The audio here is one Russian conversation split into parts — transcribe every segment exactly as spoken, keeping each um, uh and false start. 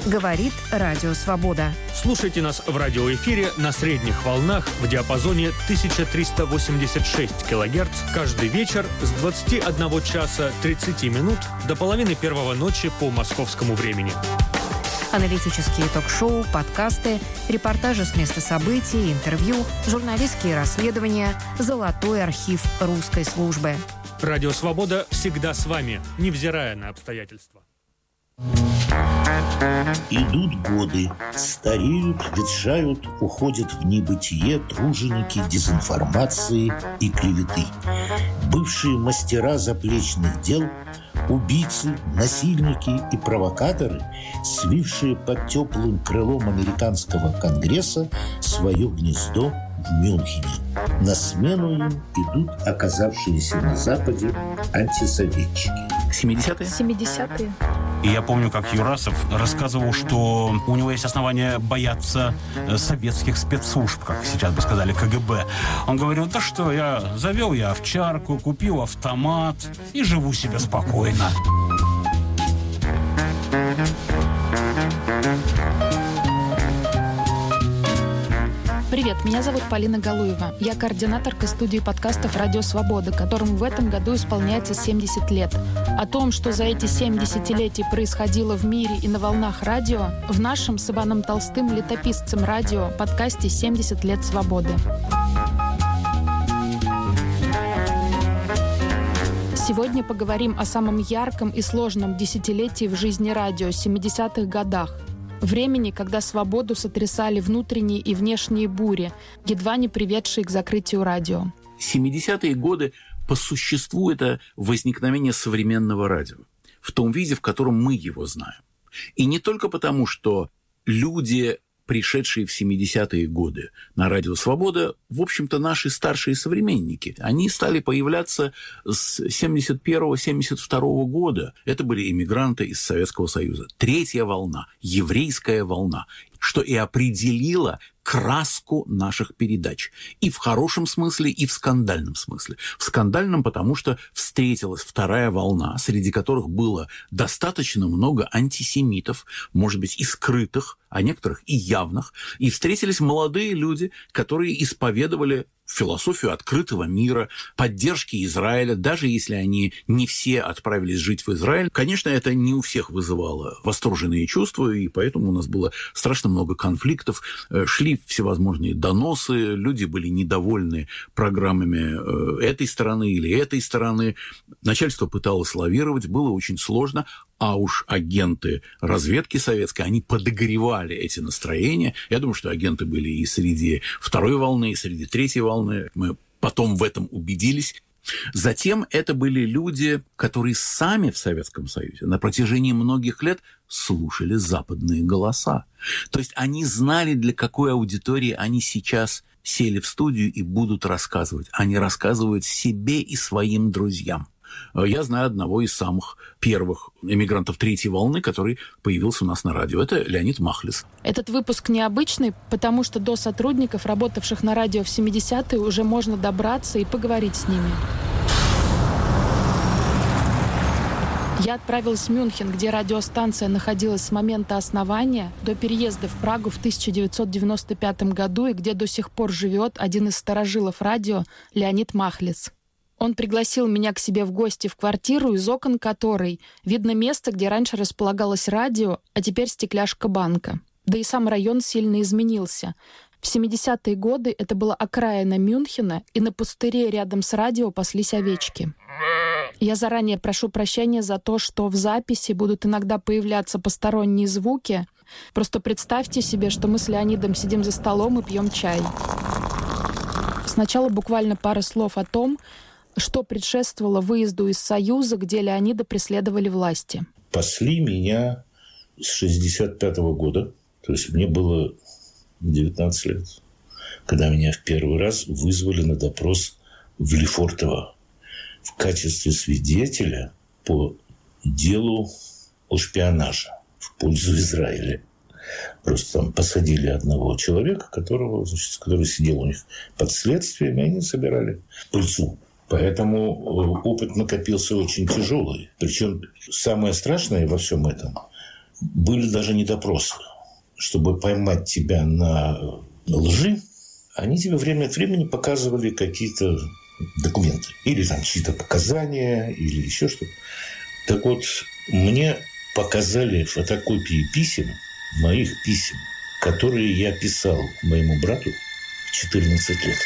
Говорит Радио Свобода. Слушайте нас в радиоэфире на средних волнах в диапазоне тысяча триста восемьдесят шесть килогерц каждый вечер с двадцати одного часа тридцати минут до половины первого ночи по московскому времени. Аналитические ток-шоу, подкасты, репортажи с места событий, интервью, журналистские расследования, золотой архив русской службы. Радио Свобода всегда с вами, невзирая на обстоятельства. Идут годы, стареют, ветшают, уходят в небытие труженики дезинформации и клеветы. Бывшие мастера заплечных дел, убийцы, насильники и провокаторы, свившие под теплым крылом американского конгресса свое гнездо в Мюнхене. На смену им идут оказавшиеся на Западе антисоветчики. семидесятые? семидесятые. И я помню, как Юрасов рассказывал, что у него есть основания бояться советских спецслужб, как сейчас бы сказали, ка гэ бэ. Он говорил, да что, я завел я овчарку, купил автомат и живу себе спокойно. Привет, меня зовут Полина Галуева. Я координаторка студии подкастов «Радио Свобода», которому в этом году исполняется семьдесят лет. О том, что за эти семь десятилетий происходило в мире и на волнах радио, в нашем с Иваном Толстым летописцем радио подкасте «семьдесят лет свободы». Сегодня поговорим о самом ярком и сложном десятилетии в жизни радио – семидесятых годах. Времени, когда свободу сотрясали внутренние и внешние бури, едва не приведшие к закрытию радио. семидесятые годы по существу это возникновение современного радио в том виде, в котором мы его знаем. И не только потому, что люди, пришедшие в семидесятые годы на Радио Свобода, в общем-то, наши старшие современники. Они стали появляться с семьдесят первого — семьдесят второго года. Это были иммигранты из Советского Союза. Третья волна, еврейская волна, что и определило краску наших передач. И в хорошем смысле, и в скандальном смысле. В скандальном, потому что встретилась вторая волна, среди которых было достаточно много антисемитов, может быть, и скрытых, а некоторых и явных. И встретились молодые люди, которые исповедовали философию открытого мира, поддержки Израиля, даже если они не все отправились жить в Израиль. Конечно, это не у всех вызывало восторженные чувства, и поэтому у нас было страшно много конфликтов. Шли всевозможные доносы, люди были недовольны программами этой стороны или этой стороны. Начальство пыталось лавировать, было очень сложно. А уж агенты разведки советской, они подогревали эти настроения. Я думаю, что агенты были и среди второй волны, и среди третьей волны. Мы потом в этом убедились. Затем это были люди, которые сами в Советском Союзе на протяжении многих лет слушали западные голоса. То есть они знали, для какой аудитории они сейчас сели в студию и будут рассказывать. Они рассказывают себе и своим друзьям. Я знаю одного из самых первых эмигрантов третьей волны, который появился у нас на радио. Это Леонид Махлис. Этот выпуск необычный, потому что до сотрудников, работавших на радио в семидесятые, уже можно добраться и поговорить с ними. Я отправилась в Мюнхен, где радиостанция находилась с момента основания до переезда в Прагу в тысяча девятьсот девяносто пятом году, и где до сих пор живет один из старожилов радио Леонид Махлис. Он пригласил меня к себе в гости в квартиру, из окон которой видно место, где раньше располагалось радио, а теперь стекляшка банка. Да и сам район сильно изменился. В семидесятые годы это была окраина Мюнхена, и на пустыре рядом с радио паслись овечки. Я заранее прошу прощения за то, что в записи будут иногда появляться посторонние звуки. Просто представьте себе, что мы с Леонидом сидим за столом и пьем чай. Сначала буквально пара слов о том, что предшествовало выезду из Союза, где Леонида преследовали власти. Пасли меня с шестьдесят пятого года, то есть мне было девятнадцать лет, когда меня в первый раз вызвали на допрос в Лефортово в качестве свидетеля по делу о шпионаже в пользу Израиля. Просто там посадили одного человека, которого, значит, который сидел у них под следствием, и они собирали пыльцу. Поэтому опыт накопился очень тяжелый. Причем самое страшное во всем этом, были даже не допросы. Чтобы поймать тебя на лжи, они тебе время от времени показывали какие-то документы. Или там чьи-то показания, или еще что-то. Так вот, мне показали фотокопии писем, моих писем, которые я писал моему брату в четырнадцать лет.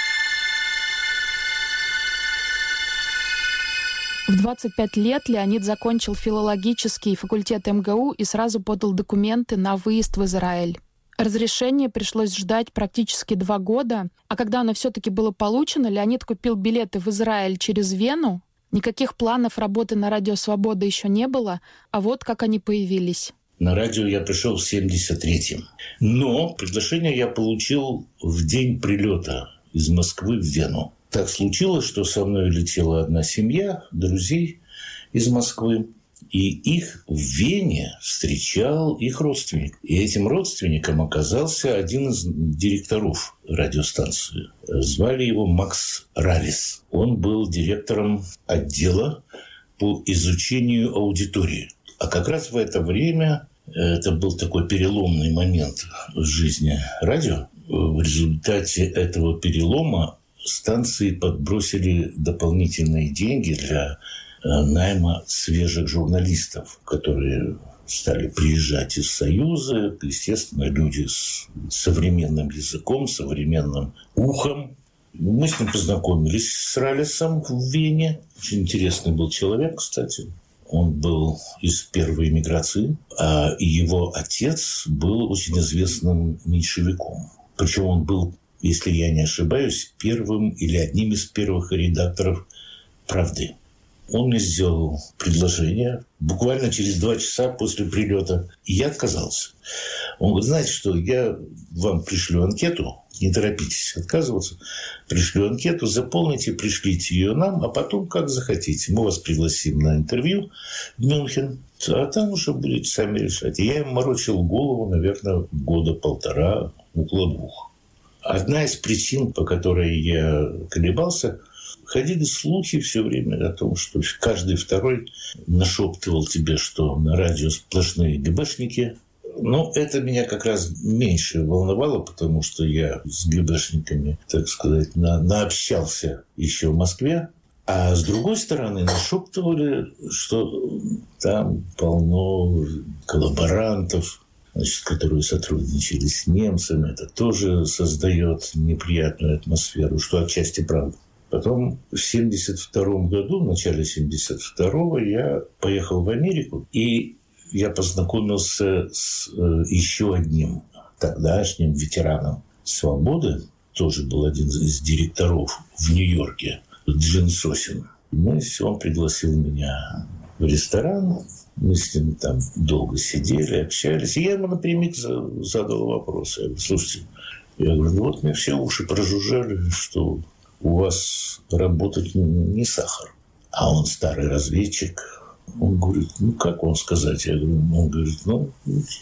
В двадцать пять лет Леонид закончил филологический факультет эм гэ у и сразу подал документы на выезд в Израиль. Разрешение пришлось ждать практически два года, а когда оно все-таки было получено, Леонид купил билеты в Израиль через Вену. Никаких планов работы на Радио Свобода еще не было, а вот как они появились. На радио я пришел в семьдесят третьем. Но приглашение я получил в день прилета из Москвы в Вену. Так случилось, что со мной летела одна семья друзей из Москвы, и их в Вене встречал их родственник. И этим родственником оказался один из директоров радиостанции. Звали его Макс Равис. Он был директором отдела по изучению аудитории. А как раз в это время, это был такой переломный момент в жизни радио, в результате этого перелома станции подбросили дополнительные деньги для найма свежих журналистов, которые стали приезжать из Союза. Естественно, люди с современным языком, современным ухом. Мы с ним познакомились с Рависом в Вене. Очень интересный был человек, кстати. Он был из первой эмиграции, а его отец был очень известным меньшевиком. Причем он был, если я не ошибаюсь, первым или одним из первых редакторов «Правды». Он мне сделал предложение буквально через два часа после прилета, и я отказался. Он говорит, знаете что, я вам пришлю анкету, не торопитесь отказываться, пришлю анкету, заполните, пришлите ее нам, а потом как захотите. Мы вас пригласим на интервью в Мюнхен, а там уже будете сами решать. И я им морочил голову, наверное, года полтора, около двух. Одна из причин, по которой я колебался, ходили слухи все время о том, что каждый второй нашептывал тебе, что на радио сплошные ГБшники. Но это меня как раз меньше волновало, потому что я с ГБшниками, так сказать, на, наобщался еще в Москве. А с другой стороны, нашептывали, что там полно коллаборантов, значит, которые сотрудничали с немцами. Это тоже создает неприятную атмосферу, что отчасти правда. Потом в семьдесят втором году, в начале семьдесят второго, я поехал в Америку, и я познакомился с еще одним тогдашним ветераном «Свободы», тоже был один из директоров в Нью-Йорке, Джин Сосин. Мы, он пригласил меня в ресторан, мы с ним там долго сидели, общались, и я ему напрямик задал вопрос. Я говорю, слушайте, я говорю, ну вот мне все уши прожужжали, что у вас работать не сахар. А он старый разведчик. Он говорит, ну как вам сказать? Я говорю, он говорит, ну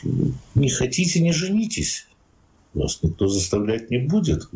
не хотите, не женитесь. Вас никто заставлять не будет.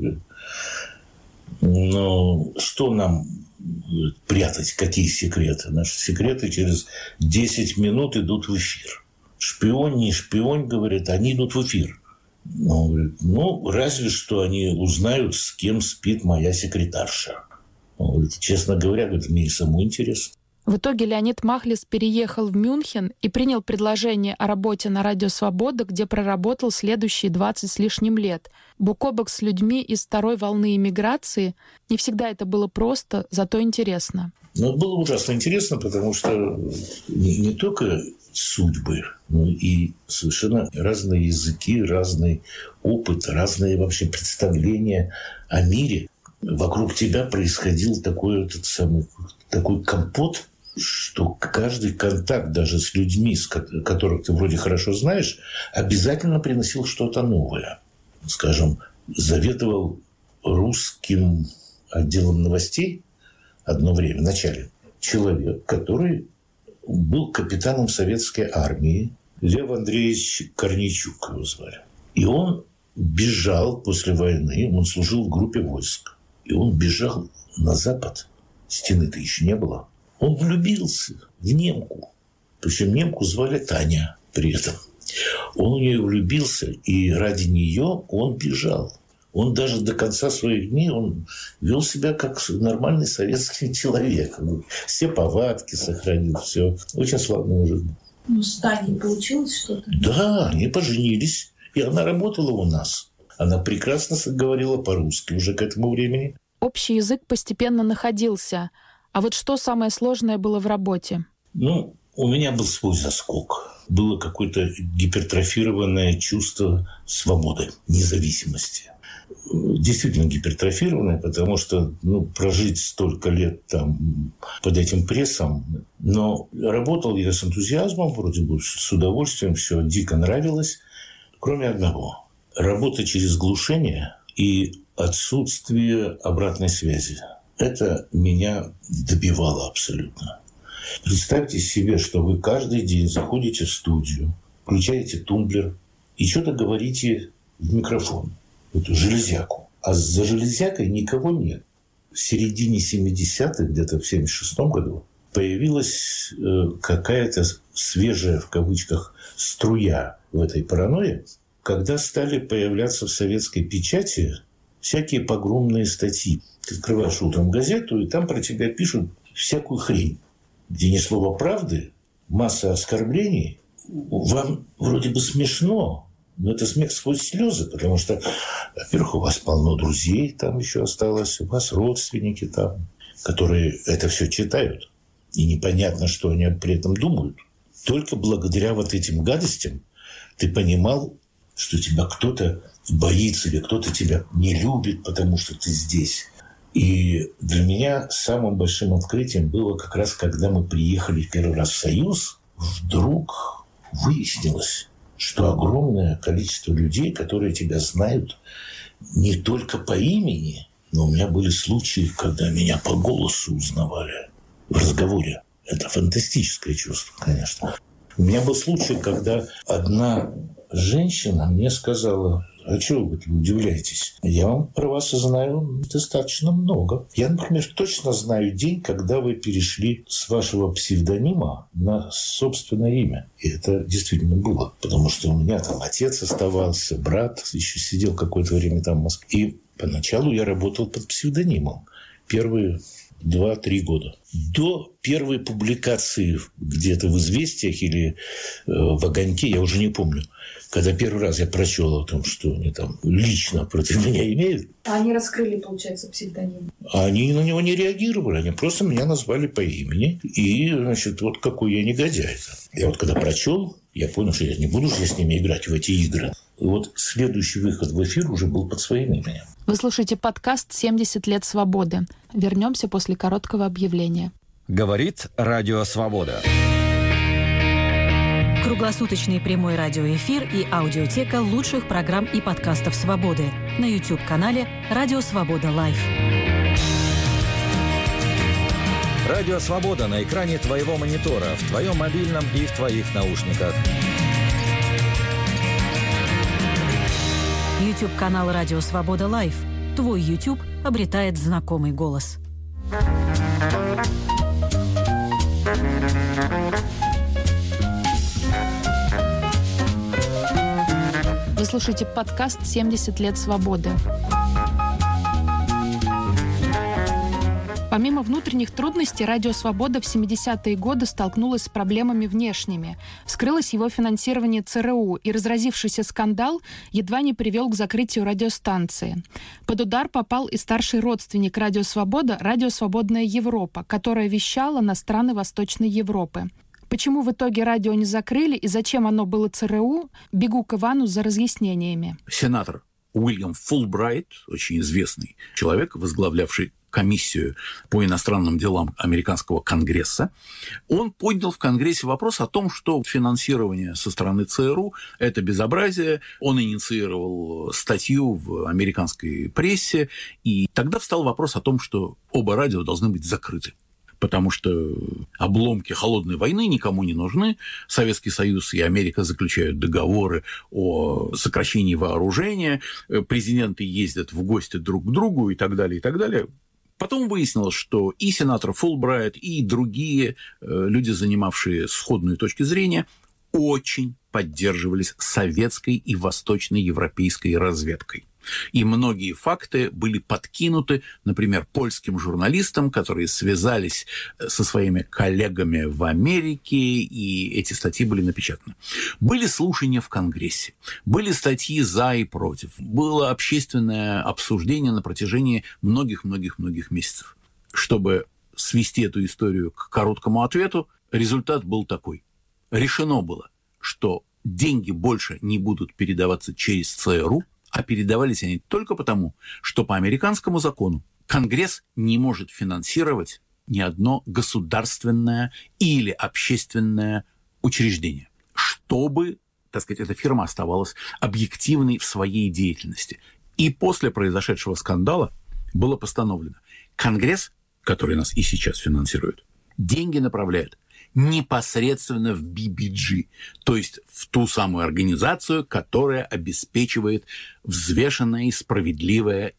Но что нам прятать? Какие секреты? Наши секреты через десять минут идут в эфир. Шпион, не шпион, говорит, они идут в эфир. Он говорит, ну, разве что они узнают, с кем спит моя секретарша. Он говорит, честно говоря, говорит, мне и самому интересно. В итоге Леонид Махлис переехал в Мюнхен и принял предложение о работе на Радио Свобода, где проработал следующие двадцать с лишним лет. Бок о бок с людьми из второй волны эмиграции. Не всегда это было просто, зато интересно. Ну, было ужасно интересно, потому что не, не только судьбы, но и совершенно разные языки, разный опыт, разные вообще представления о мире. Вокруг тебя происходил такой, этот самый, такой компот, что каждый контакт даже с людьми, с которых ты вроде хорошо знаешь, обязательно приносил что-то новое. Скажем, заведовал русским отделом новостей одно время, в начале, человек, который был капитаном советской армии, Лев Андреевич Корнейчук его звали. И он бежал после войны, он служил в группе войск. И он бежал на запад. Стены-то еще не было. Он влюбился в немку. Причем немку звали Таня. при этом. Он в нее влюбился, и ради нее он бежал. Он даже до конца своих дней он вел себя как нормальный советский человек. Все повадки сохранил, все. Очень славный мужик. Ну, с Таней получилось что-то? Да, они поженились. И она работала у нас. Она прекрасно говорила по-русски уже к этому времени. Общий язык постепенно находился. А вот что самое сложное было в работе? Ну, у меня был свой заскок. Было какое-то гипертрофированное чувство свободы, независимости. Действительно гипертрофированное, потому что ну, прожить столько лет там под этим прессом. Но работал я с энтузиазмом, вроде бы с удовольствием, все дико нравилось. Кроме одного. Работа через глушение и отсутствие обратной связи. Это меня добивало абсолютно. Представьте себе, что вы каждый день заходите в студию, включаете тумблер и что-то говорите в микрофон, эту железяку. А за железякой никого нет. В середине семидесятых, где-то в семьдесят шестом году, появилась э, какая-то свежая, в кавычках, струя в этой паранойи, когда стали появляться в советской печати всякие погромные статьи. Ты открываешь утром газету, и там про тебя пишут всякую хрень, где ни слова правды, масса оскорблений. Вам вроде бы смешно, но это смех сквозь слезы, потому что, во-первых, у вас полно друзей там еще осталось, у вас родственники там, которые это все читают, и непонятно, что они при этом думают. Только благодаря вот этим гадостям ты понимал, что тебя кто-то боится или кто-то тебя не любит, потому что ты здесь. И для меня самым большим открытием было как раз, когда мы приехали первый раз в Союз, вдруг выяснилось, что огромное количество людей, которые тебя знают не только по имени, но у меня были случаи, когда меня по голосу узнавали в разговоре. Это фантастическое чувство, конечно. У меня был случай, когда одна женщина мне сказала: а чего вы удивляетесь? Я вам про вас знаю достаточно много. Я, например, точно знаю день, когда вы перешли с вашего псевдонима на собственное имя. И это действительно было. Потому что у меня там отец оставался, брат еще сидел какое-то время там в Москве. И поначалу я работал под псевдонимом. Первые два-три года. До первой публикации где-то в «Известиях» или э, в «Огоньке», я уже не помню, когда первый раз я прочел о том, что они там лично против меня имеют. А они раскрыли, получается, псевдоним? Они на него не реагировали, они просто меня назвали по имени. И, значит, вот какой я негодяй. Я вот когда прочел, я понял, что я не буду же с ними играть в эти игры. И вот следующий выход в эфир уже был под своим именем. Вы слушаете подкаст «семьдесят лет свободы». Вернемся после короткого объявления. Говорит Радио Свобода. Круглосуточный прямой радиоэфир и аудиотека лучших программ и подкастов «Свободы» на YouTube-канале «Радио Свобода Лайв». Радио Свобода на экране твоего монитора, в твоем мобильном и в твоих наушниках. YouTube-канал «Радио Свобода Лайв». Твой YouTube обретает знакомый голос. Вы слушаете подкаст «семьдесят лет свободы». Помимо внутренних трудностей, Радио Свобода в семидесятые годы столкнулась с проблемами внешними. Вскрылось его финансирование ЦРУ, и разразившийся скандал едва не привел к закрытию радиостанции. Под удар попал и старший родственник Радио Свобода, Радио Свободная Европа, которая вещала на страны Восточной Европы. Почему в итоге радио не закрыли и зачем оно было ЦРУ, бегу к Ивану за разъяснениями. Сенатор Уильям Фулбрайт, очень известный человек, возглавлявший комиссию по иностранным делам американского Конгресса, он поднял в Конгрессе вопрос о том, что финансирование со стороны ЦРУ – это безобразие. Он инициировал статью в американской прессе, и тогда встал вопрос о том, что оба радио должны быть закрыты. Потому что обломки холодной войны никому не нужны. Советский Союз и Америка заключают договоры о сокращении вооружения, президенты ездят в гости друг к другу и так далее, и так далее. Потом выяснилось, что и сенатор Фулбрайт, и другие люди, занимавшие сходные точки зрения, очень поддерживались советской и восточноевропейской разведкой. И многие факты были подкинуты, например, польским журналистам, которые связались со своими коллегами в Америке, и эти статьи были напечатаны. Были слушания в Конгрессе, были статьи за и против, было общественное обсуждение на протяжении многих-многих-многих месяцев. Чтобы свести эту историю к короткому ответу, результат был такой. Решено было, что деньги больше не будут передаваться через ЦРУ, а передавались они только потому, что по американскому закону Конгресс не может финансировать ни одно государственное или общественное учреждение, чтобы, так сказать, эта фирма оставалась объективной в своей деятельности. И после произошедшего скандала было постановлено: Конгресс, который нас и сейчас финансирует, деньги направляет непосредственно в би би джи, то есть в ту самую организацию, которая обеспечивает взвешенное и справедливое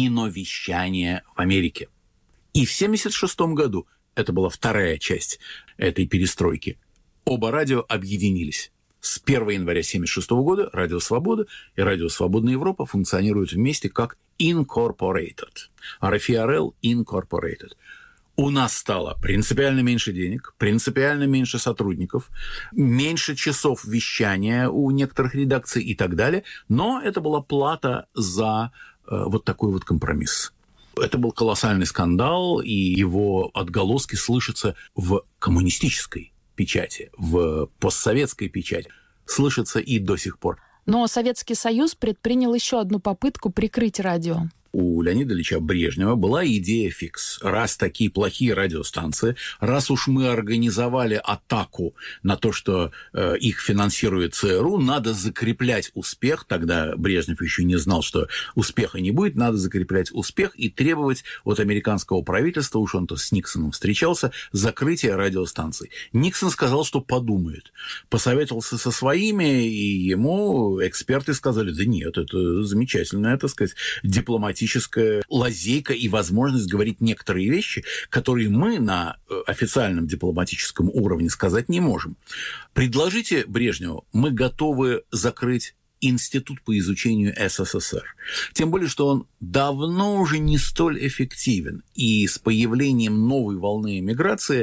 иновещание в Америке. И в семьдесят шестом году, это была вторая часть этой перестройки, оба радио объединились. С первого января семьдесят шестого года Радио Свобода и Радио Свободная Европа функционируют вместе как Incorporated. ар эф и ар эл Incorporated. У нас стало принципиально меньше денег, принципиально меньше сотрудников, меньше часов вещания у некоторых редакций и так далее. Но это была плата за э, вот такой вот компромисс. Это был колоссальный скандал, и его отголоски слышатся в коммунистической печати, в постсоветской печати. Слышатся и до сих пор. Но Советский Союз предпринял еще одну попытку прикрыть радио. У Леонида Ильича Брежнева была идея фикс. Раз такие плохие радиостанции, раз уж мы организовали атаку на то, что э, их финансирует ЦРУ, надо закреплять успех. Тогда Брежнев еще не знал, что успеха не будет. Надо закреплять успех и требовать от американского правительства, уж он-то с Никсоном встречался, закрытия радиостанций. Никсон сказал, что подумает. Посоветовался со своими, и ему эксперты сказали: да нет, это замечательная, так сказать, дипломатия, лазейка и возможность говорить некоторые вещи, которые мы на официальном дипломатическом уровне сказать не можем. Предложите Брежневу, мы готовы закрыть Институт по изучению эс эс эс эр. Тем более, что он давно уже не столь эффективен. И с появлением новой волны эмиграции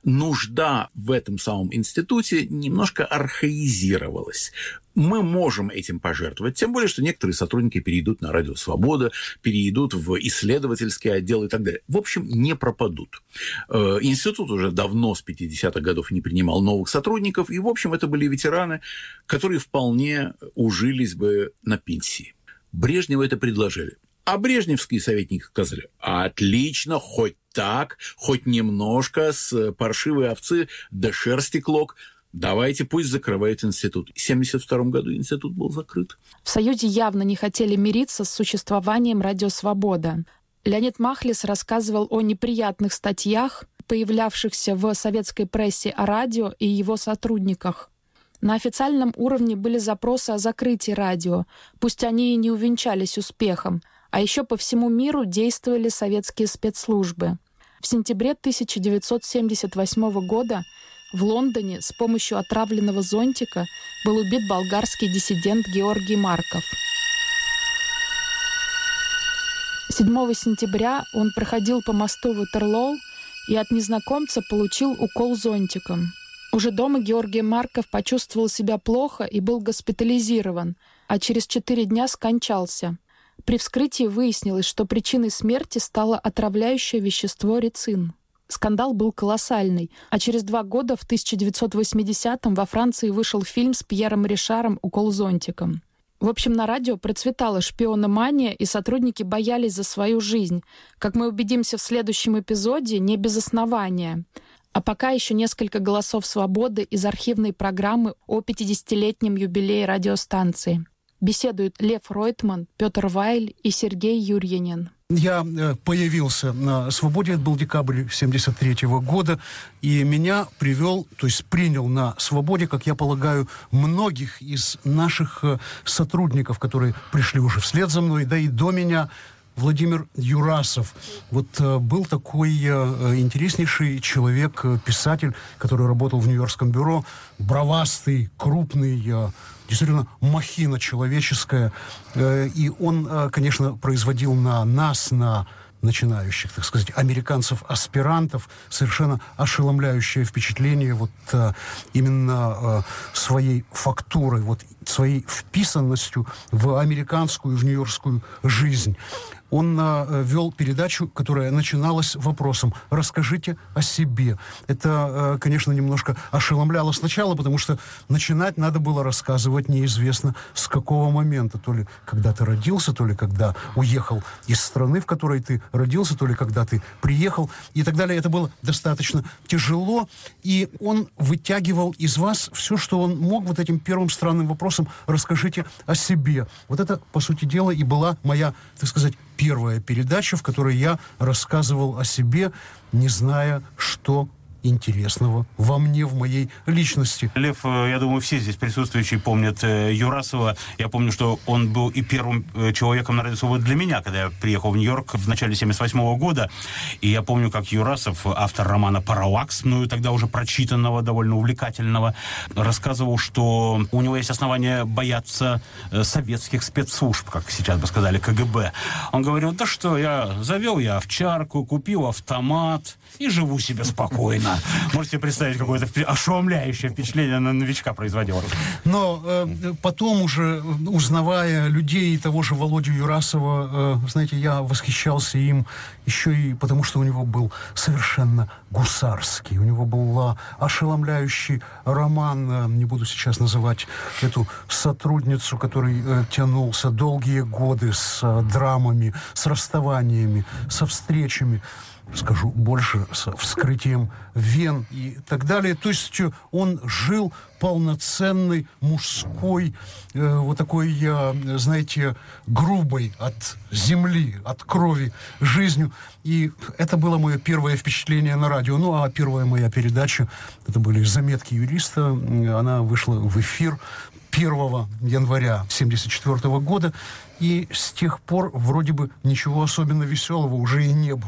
нужда в этом самом институте немножко архаизировалась. Мы можем этим пожертвовать, тем более, что некоторые сотрудники перейдут на Радио Свобода, перейдут в исследовательский отдел и так далее. В общем, не пропадут. Институт уже давно, с пятидесятых годов, не принимал новых сотрудников, и, в общем, это были ветераны, которые вполне ужились бы на пенсии. Брежневу это предложили. А брежневские советники сказали: отлично, хоть так, хоть немножко, с паршивой овцы до шерсти клок. Давайте, пусть закрывает институт. В семьдесят втором году институт был закрыт. В Союзе явно не хотели мириться с существованием Радио Свобода. Леонид Махлис рассказывал о неприятных статьях, появлявшихся в советской прессе о радио и его сотрудниках. На официальном уровне были запросы о закрытии радио, пусть они и не увенчались успехом, а еще по всему миру действовали советские спецслужбы. В сентябре тысяча девятьсот семьдесят восьмого года в Лондоне с помощью отравленного зонтика был убит болгарский диссидент Георгий Марков. седьмого сентября он проходил по мосту Ватерлоу и от незнакомца получил укол зонтиком. Уже дома Георгий Марков почувствовал себя плохо и был госпитализирован, а через четыре дня скончался. При вскрытии выяснилось, что причиной смерти стало отравляющее вещество рицин. Скандал был колоссальный, а через два года, в тысяча девятьсот восьмидесятом, во Франции вышел фильм с Пьером Ришаром «Укол зонтиком». В общем, на радио процветала шпиономания, и сотрудники боялись за свою жизнь. Как мы убедимся в следующем эпизоде, не без основания. А пока еще несколько голосов свободы из архивной программы о пятидесятилетнем юбилее радиостанции. Беседуют Лев Ройтман, Петр Вайль и Сергей Юрьянин. Я появился на «Свободе», это был декабрь семьдесят третьего года, и меня привел, то есть принял на «Свободе», как я полагаю, многих из наших сотрудников, которые пришли уже вслед за мной, да и до меня, Владимир Юрасов. Вот э, был такой э, интереснейший человек, э, писатель, который работал в Нью-Йоркском бюро, бровастый, крупный, э, действительно махина человеческая. Э, и он, э, конечно, производил на нас, на начинающих, так сказать, американцев-аспирантов совершенно ошеломляющее впечатление вот а, именно а, своей фактурой, вот своей вписанностью в американскую, в нью-йоркскую жизнь. Он а, вел передачу, которая начиналась вопросом «Расскажите о себе». Это, а, конечно, немножко ошеломляло сначала, потому что начинать надо было рассказывать неизвестно с какого момента. То ли когда ты родился, то ли когда уехал из страны, в которой ты родился, то ли когда ты приехал и так далее. Это было достаточно тяжело, и он вытягивал из вас все, что он мог вот этим первым странным вопросом «Расскажите о себе». Вот это, по сути дела, и была моя, так сказать, первая передача, в которой я рассказывал о себе, не зная, что интересного во мне, в моей личности. Лев, я думаю, все здесь присутствующие помнят Юрасова. Я помню, что он был и первым человеком на Радио Свобода для меня, когда я приехал в Нью-Йорк в начале семьдесят восьмого года. И я помню, как Юрасов, автор романа «Параллакс», мною тогда уже прочитанного, довольно увлекательного, рассказывал, что у него есть основания бояться советских спецслужб, как сейчас бы сказали, ка гэ бэ. Он говорил: да что, я завел я овчарку, купил автомат и живу себе спокойно. Можете представить, какое-то ошеломляющее впечатление на новичка производило. Но э, потом уже, узнавая людей, того же Володю Юрасова, э, знаете, я восхищался им еще и потому, что у него был совершенно гусарский. У него был ошеломляющий роман, э, не буду сейчас называть эту сотрудницу, который э, тянулся долгие годы с э, драмами, с расставаниями, со встречами. Скажу больше, с вскрытием вен и так далее. То есть он жил полноценной, мужской, э, вот такой, э, знаете, грубой от земли, от крови жизнью. И это было мое первое впечатление на радио. Ну, а первая моя передача, это были «Заметки юриста». Она вышла в эфир первого января семьдесят четвёртого года. И с тех пор вроде бы ничего особенно веселого уже и не было.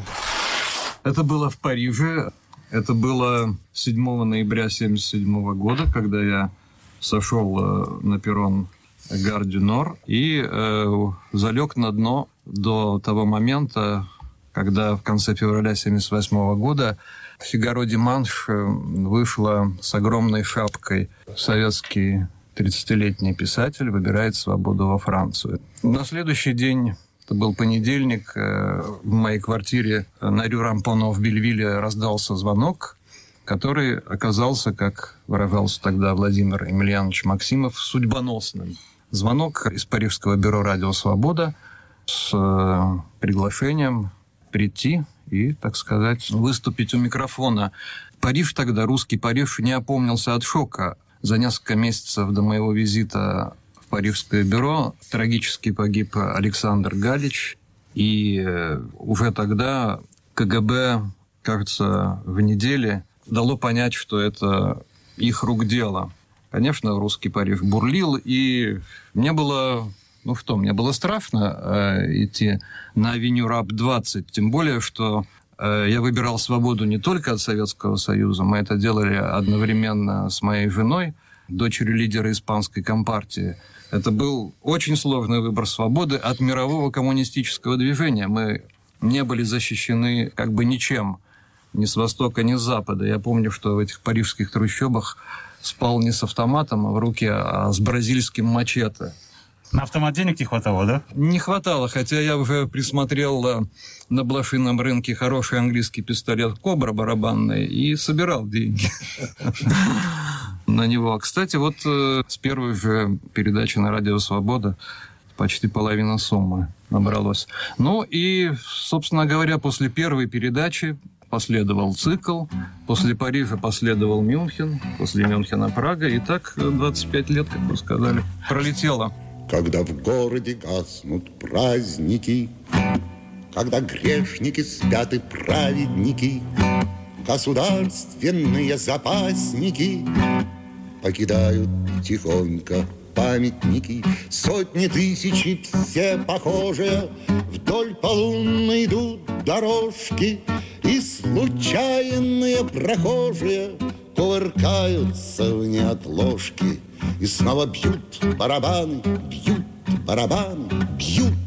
Это было в Париже. Это было седьмого ноября семьдесят седьмого года, когда я сошел э, на перрон Гар дю Нор и э, залег на дно до того момента, когда в конце февраля семьдесят восьмого года «Фигаро Диманш» вышла с огромной шапкой. Советский тридцатилетний писатель выбирает свободу во Францию. На следующий день... Это был понедельник. В моей квартире на Рю Рампоно в Бельвилле раздался звонок, который оказался, как выражался тогда Владимир Емельянович Максимов, судьбоносным. Звонок из Парижского бюро «Радио Свобода» с приглашением прийти и, так сказать, выступить у микрофона. Париж тогда, русский Париж, не опомнился от шока. За несколько месяцев до моего визита Парижское бюро трагически погиб Александр Галич, и уже тогда ка гэ бэ, кажется, в неделе дало понять, что это их рук дело. Конечно, русский Париж бурлил, и мне было, ну что, мне было страшно э, идти на авеню Раб двадцать, тем более, что э, я выбирал свободу не только от Советского Союза, мы это делали одновременно с моей женой, дочерью лидера испанской компартии. Это был очень сложный выбор свободы от мирового коммунистического движения. Мы не были защищены как бы ничем, ни с востока, ни с запада. Я помню, что в этих парижских трущобах спал не с автоматом в руке, а с бразильским мачете. На автомат денег не хватало, да? Не хватало, хотя я уже присмотрел на блошином рынке хороший английский пистолет «Кобра» барабанный и собирал деньги на него. Кстати, вот с первой же передачи на Радио Свобода почти половина суммы набралось. Ну и, собственно говоря, после первой передачи последовал цикл, после Парижа последовал Мюнхен, после Мюнхена Прага, и так двадцать пять лет, как вы сказали, пролетело. Когда в городе гаснут праздники, когда грешники спят и праведники, государственные запасники покидают тихонько памятники, сотни тысячи все похожие, вдоль по лунной идут дорожки, и случайные прохожие кувыркаются в неотложке. И снова бьют барабаны, бьют барабаны, бьют